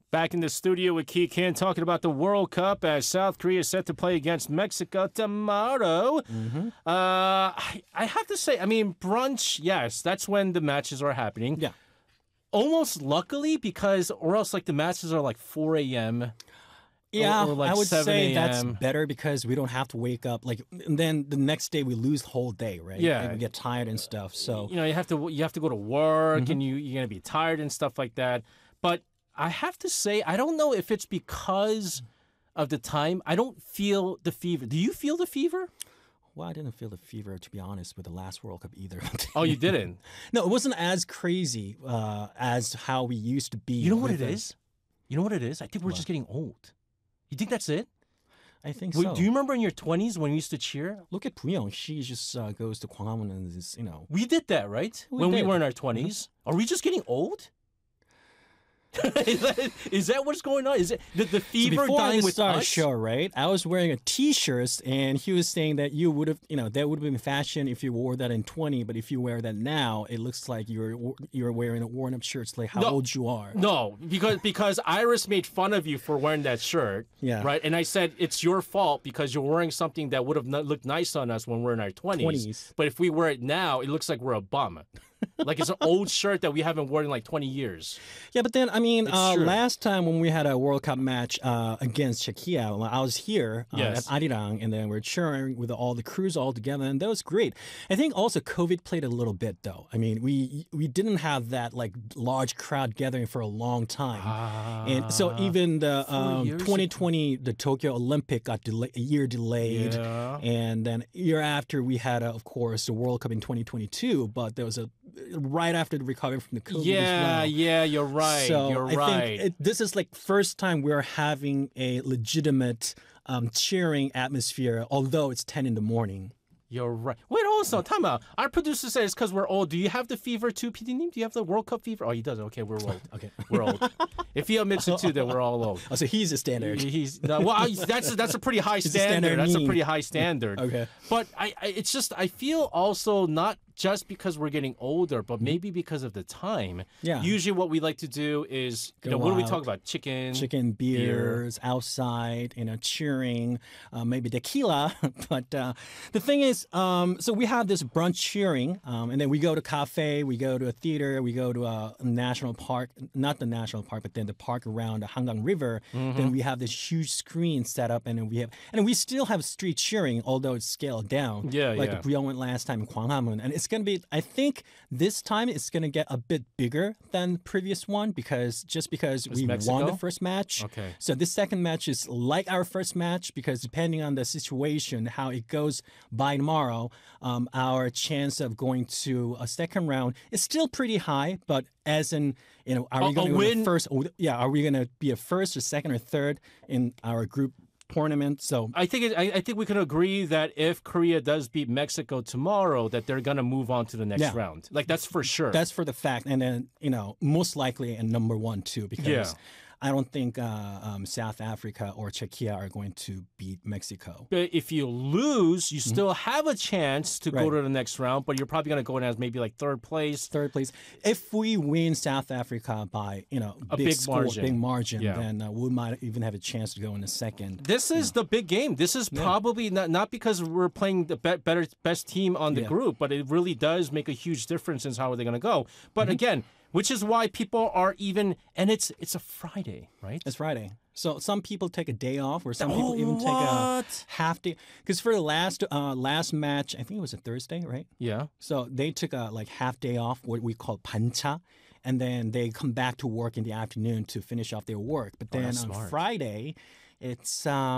Back in the studio with Ki Kin talking about the World Cup as South Korea is set to play against Mexico tomorrow. I have to say, I mean, brunch, yes, that's when the matches are happening. Yeah. Almost luckily because, or else like the matches are like 4 a.m. Yeah, or like I would 7 say that's a.m.. better because we don't have to wake up and then the next day we lose the whole day, right? Yeah. Like, we get tired and stuff. So You know, you have to go to work and you're going to be tired and stuff like that. But I have to say, I don't know if it's because of the time. I don't feel the fever. Do you feel the fever? well, I didn't feel the fever to be honest with the last World Cup either. Oh, you didn't? No, it wasn't as crazy as how we used to be. You know what it with is? You know what it is? I think we're just getting old. You think that's it? I think Wait, so. do you remember in your 20s when we used to cheer? Look at Buyong. She just goes to Gwanghwamun and is, We did that, right? We when we did. were in our 20s. Are we just getting old? Is that what's going on? Is it the fever before dying we with started us? show, right? I was wearing a T-shirt, and he was saying that you would have, that would have been fashion if you wore that in 20, but if you wear that now, it looks like you're wearing a worn-up shirt, like how old you are. No, because Iris made fun of you for wearing that shirt. Yeah. Right? And I said, it's your fault because you're wearing something that would have looked nice on us when we're in our 20s. But if we wear it now, it looks like we're a bum. Like it's an old shirt that we haven't worn in like 20 years. Yeah, but then, I mean, true. last time when we had a World Cup match against Czechia, I was here Yes. at Arirang, and then we're cheering with all the crews all together, and that was great. I think also COVID played a little bit, though. I mean, we didn't have that like large crowd gathering for a long time. And so even the 2020, the Tokyo Olympic got a year delayed. Yeah. And then year after, we had, of course, the World Cup in 2022, but there was right after the recovery from the COVID as well. Yeah, you're right. So you're I right. think this is like first time we're having a legitimate cheering atmosphere, although it's 10 in the morning. You're right. Wait, also, time out. Our producer says it's because we're old. Do you have the fever too, PD? Do you have the World Cup fever? Oh, he does. Okay, we're old. Okay. We're old. If he admits it too, then we're all old. Oh, so he's a standard. That's a pretty high a standard. standard That's a mean. pretty high standard. Okay. But it's just I feel also not just because we're getting older, but maybe because of the time. Yeah. Usually, what we like to do is Go what do we out. talk about? Chicken, Beers, outside, cheering, maybe tequila. But the thing is, so we have this brunch cheering, and then we go to cafe, we go to a theater, we go to a national park, not the national park, but then the park around the Hangang River. Then we have this huge screen set up, and then we still have street cheering, although it's scaled down. Yeah, like yeah. Buyong went last time in Gwanghwamun, and it's going to be, I think this time it's going to get a bit bigger than the previous one because we Mexico? won the first match. Okay. So this second match is like our first match because depending on the situation, how it goes by tomorrow, our chance of going to a second round is still pretty high. But as in, are we going to win first? Yeah, are we going to be a first or second or third in our group tournament? So I think we can agree that if Korea does beat Mexico tomorrow, that they're gonna move on to the next round. Like that's for sure. that's for the fact. And then, most likely in number one, too, because Yeah. I don't think South Africa or Czechia are going to beat Mexico. But if you lose, you still have a chance to go Right. to the next round, but you're probably going to go in as maybe like third place. Third place. If we win South Africa by A big score, margin. big margin, Yeah. then we might even have a chance to go in the second. This is the big game. This is probably not because we're playing the best team on the Yeah. group, but it really does make a huge difference in how they're going to go. But Mm-hmm. again, which is why people are even, and it's a Friday, right? It's Friday. So some people take a day off, or some people Oh, even take a what? half day. Because for the last match, I think it was a Thursday, right? Yeah. So they took a half day off, what we call pancha, and then they come back to work in the afternoon to finish off their work. But then that's on smart. Friday, it's